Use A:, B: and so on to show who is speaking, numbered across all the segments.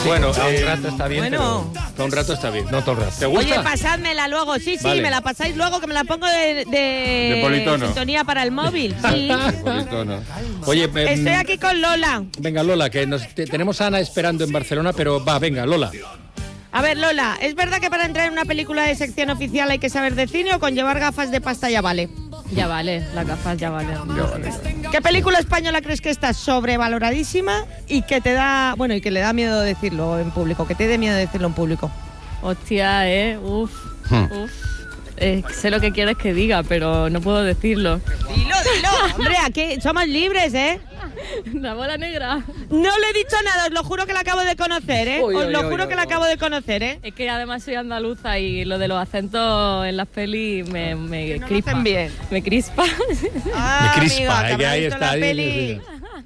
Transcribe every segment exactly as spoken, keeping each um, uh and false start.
A: Bueno, a un rato está bien,
B: Bueno.
A: pero para un rato está bien. No todo el rato. ¿Te gusta?
B: Oye, pasádmela luego. Sí, sí,
A: Vale.
B: me la pasáis luego, que me la pongo de, de,
C: De politono.
B: sintonía para el móvil. Sí.
C: Politono.
A: Oye, em,
B: Estoy aquí con Lola.
A: venga, Lola, que nos, te- tenemos a Ana esperando en Barcelona, pero va, venga, Lola.
B: A ver, Lola, ¿es verdad que para entrar en una película de sección oficial hay que saber de cine o con llevar gafas de pasta ya vale?
D: Ya vale, las gafas ya vale.
C: Ya vale.
B: ¿Qué película española crees que está sobrevaloradísima y que te da, bueno, y que le da miedo decirlo en público, que te dé miedo decirlo en público?
D: Hostia, eh, uf,
C: Hmm.
D: uf. Eh, sé lo que quieres que diga, pero no puedo decirlo.
B: Dilo, dilo. Hombre, aquí somos libres, ¿eh?
D: La bola negra.
B: No le he dicho nada, os lo juro que la acabo de conocer, ¿eh?
E: Uy,
B: Os
E: uy,
B: lo
E: uy,
B: juro
E: uy,
B: que la
E: uy.
B: acabo de conocer, ¿eh?
D: Es que además soy andaluza y lo de los acentos en las pelis me, me
B: Que no lo
D: crispa.
B: hacen bien.
D: Me crispa.
B: Ah,
A: Me crispa,
B: amiga, que
A: que
B: habrás
A: ahí
B: visto
A: está,
B: la
A: ahí,
B: peli.
A: sí,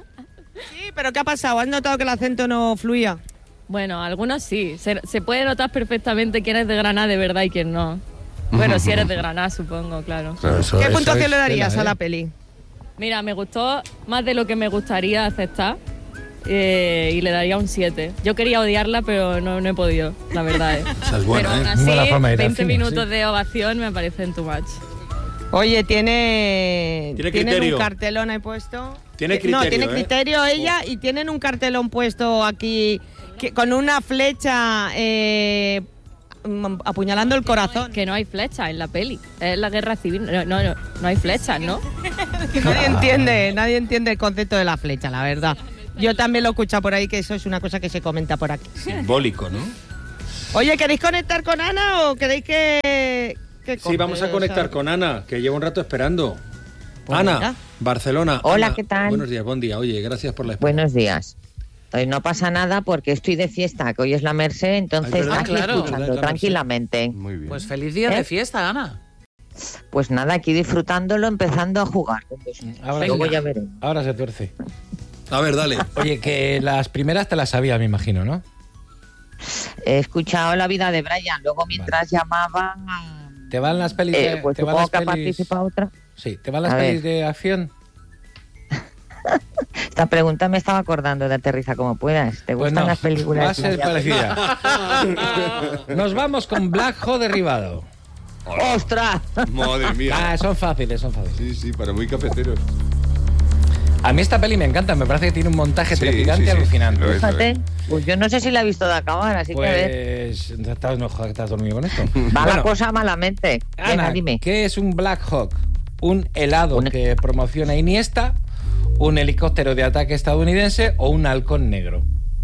B: Sí, pero ¿qué ha pasado? ¿Has notado que el acento no fluía?
D: Bueno, algunos sí. Se, se puede notar perfectamente quién es de Granada de verdad y quién no. Bueno, si eres de Granada, supongo, claro.
C: Claro.
A: Eso-
B: ¿Qué
A: eso
B: puntuación
A: es
B: le darías
A: tela,
B: a la
A: ¿eh?
B: peli?
D: Mira, me gustó más de lo que me gustaría aceptar eh, y le daría un siete. Yo quería odiarla, pero no, no he podido, la verdad. ¿eh?
A: Esa es buena,
D: pero aún
A: ¿eh?
D: así,
A: Buena forma de ir al
D: veinte
A: cine,
D: minutos
A: sí.
D: de ovación me parecen too much.
B: Oye, tiene...
A: Tiene
B: tienen
A: criterio.
B: un cartelón ahí puesto.
A: Tiene
B: Eh, No,
A: criterio,
B: tiene
A: ¿eh?
B: criterio ella y tienen un cartelón puesto aquí que- con una flecha eh, mm, apuñalando el corazón.
D: Que no hay flechas en la peli. Es la guerra civil. No, no, no, no hay flechas, ¿no?
B: Que nadie entiende, nadie entiende el concepto de la flecha, la verdad. Yo también lo he escuchado por ahí, que eso es una cosa que se comenta por aquí.
A: Simbólico, ¿no?
B: Oye, ¿queréis conectar con Ana o queréis que...? que
A: Sí, vamos a
B: corte?
A: conectar
B: O sea,
A: con Ana, que lleva un rato esperando.
B: Pues
A: Ana,
B: venga.
A: Barcelona.
F: Hola,
A: Ana,
F: ¿qué tal?
A: Buenos días, buen día. Oye, gracias por la espera.
F: Buenos días. Hoy no pasa nada porque estoy de fiesta, que hoy es la Merced, entonces
A: Ay, ¿verdad?
F: aquí
E: Claro.
F: escuchando
A: ¿Verdad? Es la
F: tranquilamente.
C: Muy bien.
E: Pues feliz día
F: ¿Eh?
E: de fiesta, Ana.
F: Pues nada, aquí disfrutándolo, empezando a jugar con vosotros.
A: Ahora,
F: Luego
E: venga.
F: ya veremos.
A: ahora se tuerce. A ver, dale. Oye, que las primeras te las sabías, me imagino, ¿no?
F: He escuchado La vida de Brian, luego mientras llamaban,
A: ¿Te van las pelis de,
F: eh, pues
A: te van
F: supongo
A: las
F: que ha
A: pelis...
F: participado otra.
A: Sí, ¿te van las
F: A
A: pelis
F: ver.
A: de acción?
F: Esta pregunta me estaba acordando de Aterriza como puedas. ¿Te
A: Pues
F: gustan
A: no,
F: las películas?
A: va a ser parecida. Nos vamos con Black Hawk Derribado.
F: ¡Ostras!
C: Madre mía.
A: Ah, son fáciles, son fáciles.
C: Sí, sí, para muy cafeteros.
A: A mí esta peli me encanta, me parece que tiene un montaje
C: Sí,
A: trepidante
C: sí, sí.
A: alucinante.
C: Lo es.
F: Fíjate, pues yo no sé si la he visto de acabar, así que a ver.
A: Pues estás, no, joder, estás dormido con esto.
F: Va
A: Bueno,
F: la cosa malamente. Venga,
A: Ana,
F: dime.
A: ¿qué es un Black Hawk? Un helado
F: Un-
A: que promociona Iniesta, un helicóptero de ataque estadounidense o un halcón negro.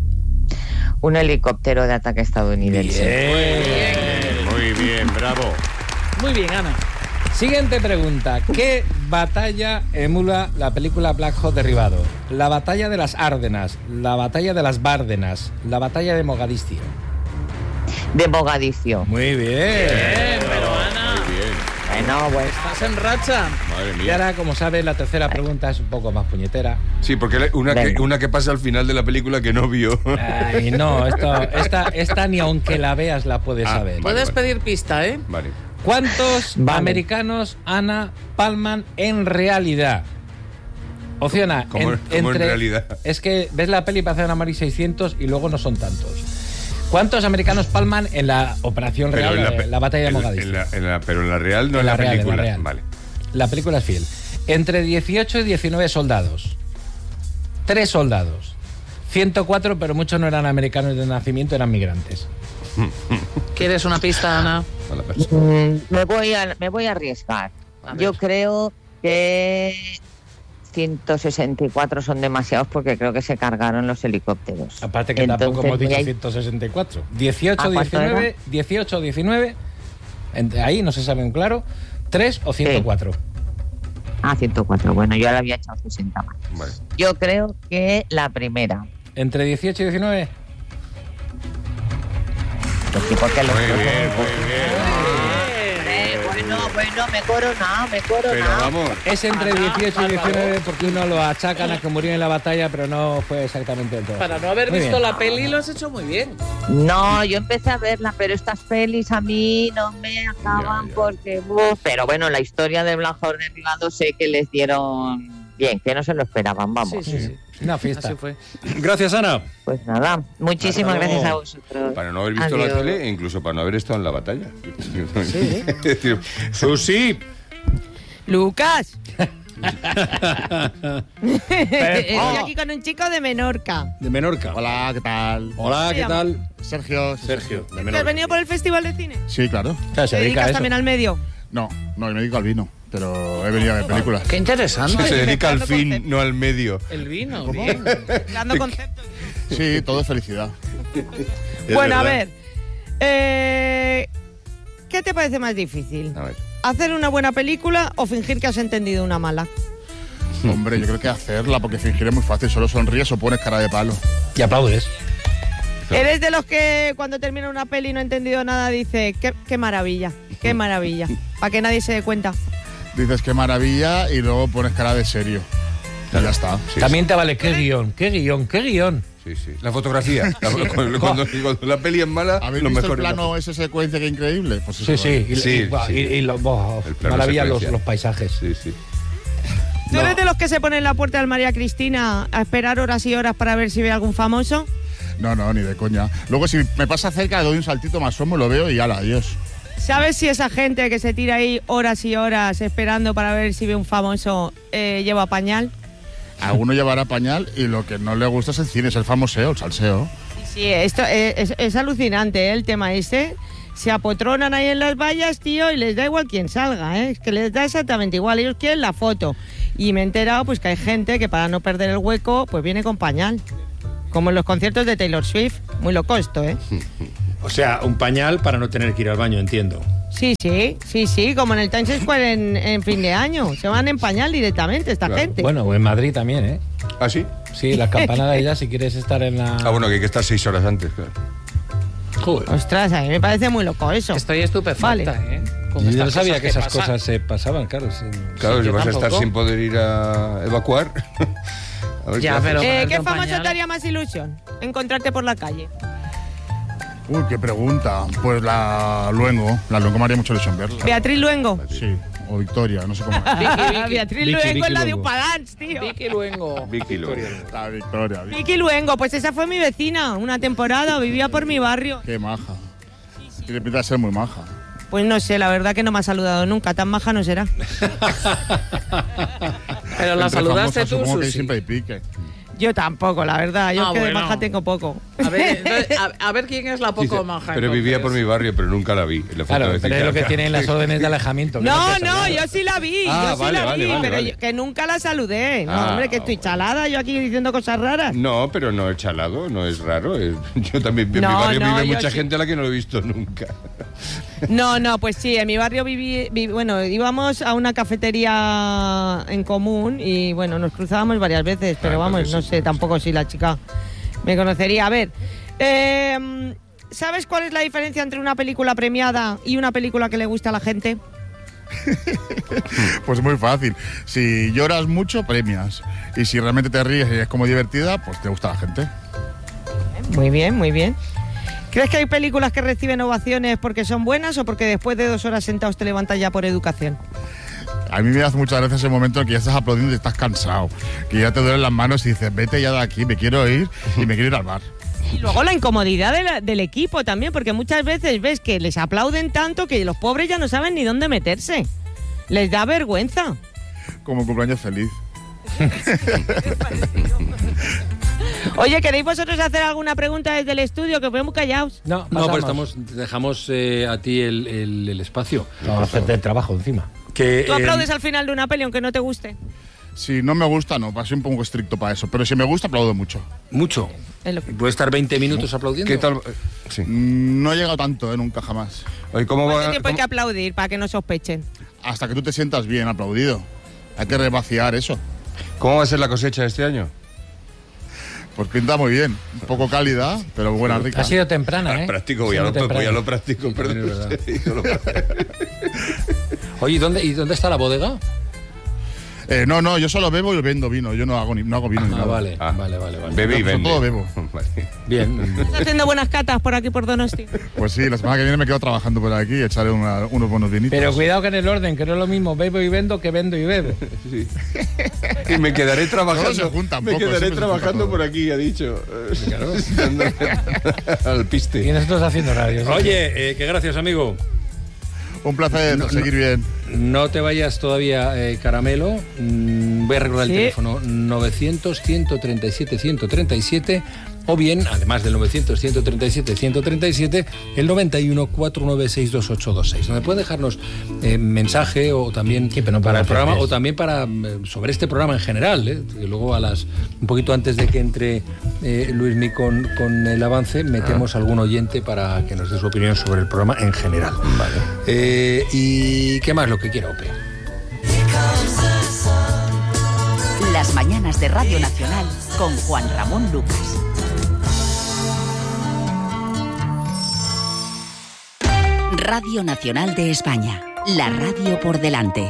F: Un helicóptero de ataque estadounidense.
A: Bien.
C: Muy bien, bravo.
E: Muy bien, Ana.
A: Siguiente pregunta. ¿Qué batalla emula la película Black Hawk Derribado? La batalla de las Árdenas, la batalla de las Bárdenas, la batalla de Mogadiscio.
F: De Mogadiscio.
A: Muy bien.
E: Bien, pero Ana,
C: Muy bien.
F: Bueno, pues.
E: estás en racha.
C: Madre
A: Y
C: mía.
A: ahora, como sabes, la tercera pregunta es un poco más puñetera.
C: Sí, porque la- una que,
F: Venga.
C: una que pasa al final de la película que no vio.
A: Ay, no, esto, esta, esta ni aunque la veas la puedes
C: Ah,
A: saber.
C: vale.
E: Puedes pedir pista, ¿eh?
C: Vale.
A: ¿Cuántos
F: Vale.
A: americanos, Ana, palman en realidad? Opción A.
C: ¿Cómo- cómo en realidad?
A: Es que ves la peli y parece una Mari seiscientos y luego no son tantos. ¿Cuántos americanos palman en la operación real, la,
C: pe-
A: la batalla de
C: en la-
A: Mogadiscio?
C: en la- en la- pero en la real, no
A: En
C: en
A: la
C: la,
A: real, en la
C: película.
A: real.
C: Vale.
A: La película es fiel. Entre dieciocho y diecinueve soldados. Tres soldados. ciento cuatro, pero muchos no eran americanos de nacimiento, eran migrantes.
E: ¿Quieres una pista, Ana?
C: Mala persona.
F: Mm, me, voy a, me voy a arriesgar.
E: A ver.
F: Yo creo que ciento sesenta y cuatro son demasiados porque creo que se cargaron los helicópteros.
A: Aparte que
F: Entonces,
A: tampoco hemos
F: voy
A: dicho
F: a-
A: ciento sesenta y cuatro. dieciocho,
F: ¿A cuánto
A: diecinueve,
F: era?
A: dieciocho, diecinueve. Entre ahí no se sabe un claro. tres o ciento cuatro.
F: Ah, ciento cuatro. Bueno, yo le había echado sesenta más.
C: Vale.
F: Yo creo que la primera.
A: Entre dieciocho y diecinueve.
F: Pues sí, porque los
C: Muy
F: otros
C: bien,
F: son-
C: muy bien.
F: Eh, bueno, bueno, me coronado, me
C: Pero
F: coronado.
C: vamos.
A: Es entre
E: Ana,
A: dieciocho y
E: bárbaro.
A: diecinueve porque uno lo achacan a que murió en la batalla, pero no fue exactamente el todo.
E: Para no haber
A: Muy
E: visto
A: bien.
E: la peli lo has hecho muy bien.
F: No, yo empecé a verla, pero estas pelis a mí no me acaban
C: Ya, ya.
F: porque... uf, pero bueno, la historia de Black Hawk Derribado sé que les dieron bien, que no se lo esperaban, vamos.
E: Sí, sí, sí.
A: Una fiesta.
E: Así fue.
G: Gracias, Ana.
F: Pues nada, muchísimas
G: Hasta luego.
F: gracias a vosotros.
C: Para no haber visto
F: Adiós.
C: la tele e incluso para no haber estado en la batalla.
E: Sí.
C: Es decir,
G: Susi.
B: Lucas. Estoy aquí con un chico de Menorca.
G: De Menorca.
H: Hola, ¿qué tal?
G: Hola, ¿qué
B: ¿Cómo
G: tal?
H: Sergio.
G: Sergio, de
B: ¿Te has
G: Menorca.
B: venido por el Festival de Cine?
H: Sí, claro.
A: Claro, se
B: ¿Te
A: dedica a
B: dedicas
A: eso.
B: también al medio?
H: No, no, yo me dedico al vino, pero he venido a ver películas.
E: Qué interesante.
C: se dedica al
B: Dando
C: fin,
B: concepto.
C: no al medio.
E: El vino, bien.
B: Dando conceptos.
H: Sí, todo es felicidad.
C: Es
B: Bueno, a
C: verdad.
B: ver. eh, ¿Qué te parece más difícil?
C: A ver.
B: ¿Hacer una buena película o fingir que has entendido una mala?
H: Hombre, yo creo que hacerla, porque fingir es muy fácil. Solo sonríes o pones cara de palo.
A: Y aplaudes.
B: ¿Eres de los que cuando termina una peli y no ha entendido nada dice qué, qué maravilla, qué maravilla? Para que nadie se dé cuenta.
H: Dices qué maravilla y luego pones cara de serio. Y ya está.
C: Sí,
A: También te vale qué guión, qué guión, qué guión.
C: Sí, sí. La fotografía. La- cuando, cuando- cuando la peli es mala,
H: ¿Habéis
C: lo
H: visto
C: mejor
H: el
C: es la
H: plano, esa secuencia que increíble? Pues eso
A: Sí, sí. Y,
C: Sí,
A: y- buah,
C: sí.
A: y- y lo- buah,
C: El plano
A: maravilla los,
C: secuencia.
A: los paisajes.
C: Sí, sí.
B: ¿Tú eres de los que se ponen en la puerta del María Cristina a esperar horas y horas para ver si ve algún famoso?
H: No, no, ni de coña. Luego, si me pasa cerca, le doy un saltito más somo, lo veo y ala, adiós.
B: ¿Sabes si esa gente que se tira ahí horas y horas esperando para ver si ve un famoso eh, lleva pañal?
H: Alguno llevará pañal y lo que no le gusta es el cine, es el famoseo, el salseo.
B: Sí, esto es, es- es alucinante, ¿eh? El tema ese. Se apotronan ahí en las vallas, tío, y les da igual quién salga, ¿eh? Es que les da exactamente igual. Ellos quieren la foto. Y me he enterado pues que hay gente que para no perder el hueco, pues viene con pañal. Como en los conciertos de Taylor Swift. Muy loco esto, ¿eh?
G: O sea, un pañal para no tener que ir al baño, entiendo.
B: Sí, sí, sí, sí, como en el Times Square en, en fin de año. Se van en pañal directamente esta
C: Claro.
B: gente.
A: Bueno, o en Madrid también, ¿eh?
C: ¿Ah, sí?
A: Sí, las campanadas ya, si quieres estar en la...
C: Ah, bueno, que hay que estar seis horas antes, claro.
G: Joder.
B: Ostras, a mí me parece muy loco eso.
E: Estoy estupefacta,
B: Vale.
E: ¿eh? Con
A: Yo
E: estas
A: no sabía
E: cosas
A: que esas
E: pasan.
A: cosas se pasaban, claro. sin-
C: Claro,
E: Sí,
C: si
E: yo
C: vas a estar
E: tampoco.
C: sin poder ir a evacuar. A ver
E: Ya,
C: qué
E: pero-
C: haces.
B: Eh,
E: ponerte
B: ¿Qué
E: un
B: famoso
E: pañal.
B: te haría más ilusión? Encontrarte por la calle.
H: Uy, qué pregunta. Pues la Luengo. La Luengo me haría mucho ilusión verla.
B: Beatriz Luengo.
H: Sí, o Victoria, no sé cómo.
E: Vicky, Vicky.
B: Beatriz
A: Vicky,
B: Luengo
A: Vicky
B: es la de
A: Luengo.
B: Upadance, tío.
E: Vicky Luengo.
C: Vicky luego.
H: La Victoria. Vicky.
B: Vicky Luengo, pues esa fue mi vecina, una temporada, vivía por mi barrio.
H: Qué maja. Tiene pinta de ser muy maja.
B: Pues no sé, la verdad que no me ha saludado nunca, tan maja no será.
E: Pero la
H: Entre
E: saludaste
H: famosas,
E: tú,
H: supongo que
E: Susi.
H: siempre hay pique.
B: Yo tampoco, la verdad, yo
E: Ah,
B: es que de
E: bueno.
B: maja tengo poco.
E: A ver, entonces, a, a ver quién es la poco
C: Dice,
E: maja.
C: pero vivía por mi
E: entonces.
C: barrio, pero nunca la vi. En la foto
A: Claro,
C: de
A: pero es lo que
C: Cicara.
A: tienen las órdenes de alejamiento. que
B: No,
A: puedes
B: no,
A: hablar.
B: yo sí la vi,
C: Ah,
B: yo sí
C: vale,
B: la
C: vale,
B: vi,
C: vale,
B: pero
C: vale.
B: yo- que nunca la saludé. No,
C: Ah,
B: hombre, que estoy
C: bueno.
B: chalada, yo aquí diciendo cosas raras.
C: No, pero no es chalado, no es raro. es- Yo también, en
B: No,
C: mi barrio
B: no,
C: vive
B: yo
C: mucha
B: sí.
C: gente a la que no lo he visto nunca.
B: No, no, pues sí, en mi barrio viví, vi- bueno, íbamos a una cafetería en común y bueno, nos cruzábamos varias veces, pero
C: Ah,
B: vamos,
C: entonces
B: no
C: sí,
B: sé
C: sí.
B: tampoco si la chica me conocería. A ver, eh, ¿sabes cuál es la diferencia entre una película premiada y una película que le gusta a la gente?
H: Pues muy fácil. Si lloras mucho, premias. Y si realmente te ríes y es como divertida, pues te gusta la gente.
B: Muy bien, muy bien. ¿Crees que hay películas que reciben ovaciones porque son buenas o porque después de dos horas sentados te levantas ya por educación?
H: A mí me hace muchas veces el momento en que ya estás aplaudiendo y estás cansado. Que ya te duelen las manos y dices, vete ya de aquí, me quiero ir y me quiero ir al bar.
B: Y luego la incomodidad de la- del equipo también, porque muchas veces ves que les aplauden tanto que los pobres ya no saben ni dónde meterse. Les da vergüenza.
H: Como cumpleaños feliz.
B: Oye, ¿queréis vosotros hacer alguna pregunta desde el estudio? Que os veo muy callados.
A: No,
G: No, pues
A: pasamos.
G: estamos, dejamos eh, a ti el, el- el espacio.
A: Vamos a hacerte el trabajo encima.
G: Que,
B: ¿Tú
G: eh,
B: aplaudes al final de una peli aunque no te guste?
H: Si no me gusta, no, soy un poco estricto para eso. Pero si me gusta, aplaudo mucho.
G: Mucho.
B: Es lo que-
G: ¿Puede estar veinte minutos aplaudiendo?
C: ¿Qué tal? Eh, Sí.
H: Mm, No he llegado tanto, ¿eh? Nunca jamás.
C: Oye, ¿cómo
B: ¿Cuánto
C: va?
B: tiempo hay
C: cómo-
B: que aplaudir para que no sospechen?
H: Hasta que tú te sientas bien aplaudido. Hay que revaciar eso.
C: ¿Cómo va a ser la cosecha de este año?
H: Pues pinta muy bien. Un poco cálida, pero buena, rica.
A: Ha sido temprana, ¿eh?
C: Practico,
A: Ha
C: voy a,
A: sido
C: lo, voy
A: temprana.
C: a lo práctico, perdón.
G: es verdad.
C: Yo lo-
G: Oye, ¿y dónde, ¿y dónde está la bodega?
H: Eh, no, no, yo solo bebo y vendo vino. Yo no hago, ni, no hago vino
G: Ah,
H: ni nada.
G: vale,
C: Ah.
G: vale, vale, vale.
C: Bebe y
H: Yo
C: vende.
H: todo bebo.
C: Vale.
G: Bien.
B: Estás haciendo buenas catas por aquí, por Donosti.
H: Pues sí, la semana que viene me quedo trabajando por aquí y echaré una- unos buenos vinitos.
A: Pero cuidado que en el orden, que no es lo mismo bebo y vendo que vendo y bebo.
C: Sí. Y me quedaré trabajando.
H: Todo se junta un
C: me
H: poco,
C: quedaré
H: siempre se junta
C: trabajando
H: todo.
C: por aquí, ha dicho. Al piste.
A: Y nosotros haciendo radio. ¿no?
G: Oye, eh, que gracias, amigo.
H: Un placer,
G: No,
H: seguir bien.
G: No te vayas todavía, eh, Caramelo. Mm, voy a recordar
B: Sí.
G: el teléfono novecientos, ciento treinta y siete, ciento treinta y siete o bien, además del novecientos, ciento treinta y siete, ciento treinta y siete, el noventa y uno, cuatrocientos noventa y seis, veintiocho veintiséis, donde puede dejarnos eh, mensaje o también
A: Sí, pero no
G: para
A: para
G: el programa
A: hacer
G: o también para eh, sobre este programa en general, eh, que luego a las un poquito antes de que entre eh, Luismi con, con el avance metemos a algún oyente para que nos dé su opinión sobre el programa en general. Vale. Eh, y qué más lo que quiera, Ope.
I: Las mañanas de Radio Nacional con Juan Ramón Lucas. Radio Nacional de España, la radio por delante.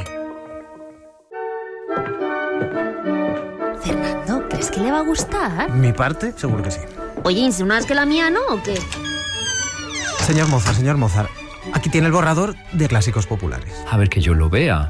J: Fernando, ¿crees que le va a gustar?
K: ¿Mi parte? Seguro que sí.
J: Oye, ¿insinúas que la mía no o qué?
K: Señor Mozart, señor Mozart, aquí tiene el borrador de clásicos populares.
L: A ver que yo lo vea.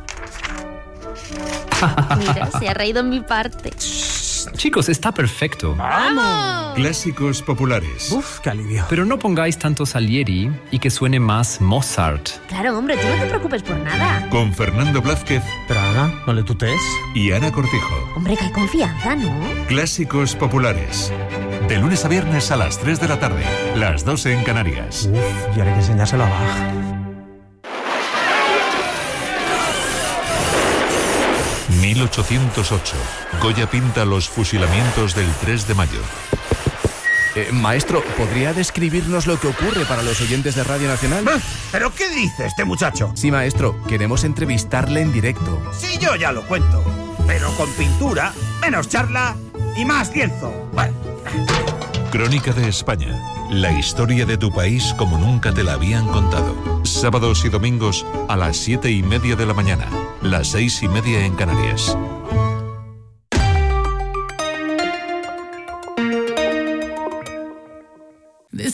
J: Mira, se ha reído en mi parte.
L: Chicos, está perfecto.
J: ¡Vamos!
M: Clásicos populares.
K: Uf, qué alivio.
L: Pero no pongáis tanto Salieri y que suene más Mozart.
J: Claro, hombre, tú no te preocupes por nada.
M: Con Fernando Blázquez
K: Pero Ana, no le tutees.
M: y Ana Cortijo.
J: Hombre, que hay confianza, ¿no?
M: Clásicos populares. De lunes a viernes a las tres de la tarde. Las doce en Canarias.
K: Uf, y ahora hay que enseñárselo a Bach.
M: mil ochocientos ocho. Goya pinta los fusilamientos del tres de mayo.
N: Eh, maestro, ¿podría describirnos lo que ocurre para los oyentes de Radio Nacional?
O: ¿Pero qué dice este muchacho?
N: Sí, maestro, queremos entrevistarle en directo.
O: Sí, yo ya lo cuento. Pero con pintura, menos charla y más lienzo. Bueno.
M: Crónica de España. La historia de tu país como nunca te la habían contado. Sábados y domingos a las siete y media de la mañana. Las seis y media en Canarias.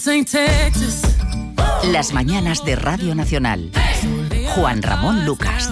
I: Las mañanas de Radio Nacional. Juan Ramón Lucas.